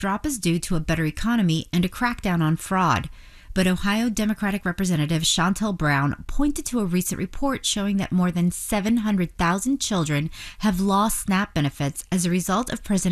drop is due to a better economy and a crackdown on fraud. But Ohio Democratic Representative Shontel Brown pointed to a recent report showing that more than 700,000 children have lost SNAP benefits as a result of President